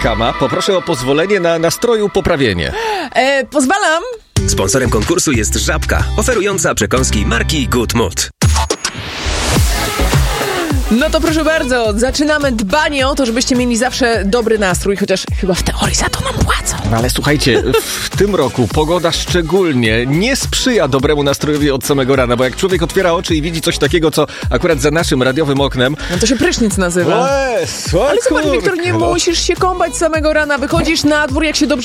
Beckama. Poproszę o pozwolenie na nastroju poprawienie. Pozwalam. Sponsorem konkursu jest Żabka, oferująca przekąski marki Good Mood. No to proszę bardzo, zaczynamy dbanie o to, żebyście mieli zawsze dobry nastrój, chociaż chyba w teorii za to nam płacą. No ale słuchajcie, w tym roku pogoda szczególnie nie sprzyja dobremu nastrojowi od samego rana, bo jak człowiek otwiera oczy i widzi coś takiego, co akurat za naszym radiowym oknem... No to się prysznic nazywa. Ale zobacz, Wiktor, nie musisz się kąpać samego rana, wychodzisz na dwór, jak się dobrze